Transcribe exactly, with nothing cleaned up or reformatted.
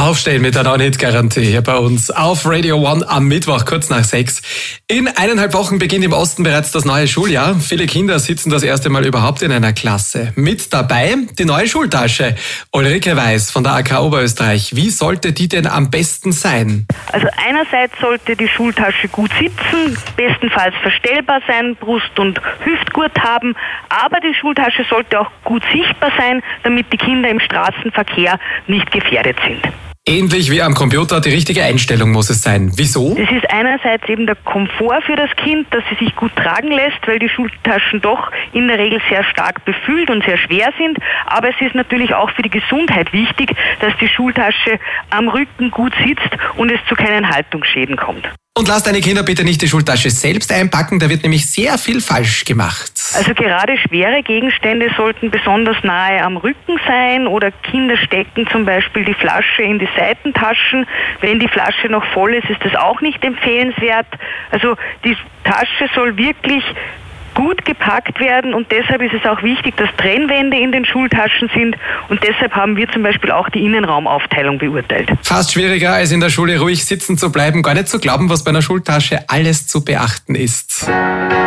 Aufstehen mit der neuen Hit-Garantie hier bei uns auf Radio One am Mittwoch, kurz nach sechs. In eineinhalb Wochen beginnt im Osten bereits das neue Schuljahr. Viele Kinder sitzen das erste Mal überhaupt in einer Klasse. Mit dabei die neue Schultasche. Ulrike Weiß von der A K Oberösterreich. Wie sollte die denn am besten sein? Also einerseits sollte die Schultasche gut sitzen, bestenfalls verstellbar sein, Brust- und Hüftgurt haben, aber die Schultasche sollte auch gut sichtbar sein, damit die Kinder im Straßenverkehr nicht gefährdet sind. Ähnlich wie am Computer, die richtige Einstellung muss es sein. Wieso? Das ist einerseits eben der Komfort für das Kind, dass sie sich gut tragen lässt, weil die Schultaschen doch in der Regel sehr stark befüllt und sehr schwer sind. Aber es ist natürlich auch für die Gesundheit wichtig, dass die Schultasche am Rücken gut sitzt und es zu keinen Haltungsschäden kommt. Und lass deine Kinder bitte nicht die Schultasche selbst einpacken, da wird nämlich sehr viel falsch gemacht. Also gerade schwere Gegenstände sollten besonders nahe am Rücken sein oder Kinder stecken zum Beispiel die Flasche in die Seitentaschen. Wenn die Flasche noch voll ist, ist das auch nicht empfehlenswert. Also die Tasche soll wirklich gut gepackt werden und deshalb ist es auch wichtig, dass Trennwände in den Schultaschen sind und deshalb haben wir zum Beispiel auch die Innenraumaufteilung beurteilt. Fast schwieriger als in der Schule ruhig sitzen zu bleiben, gar nicht zu glauben, was bei einer Schultasche alles zu beachten ist.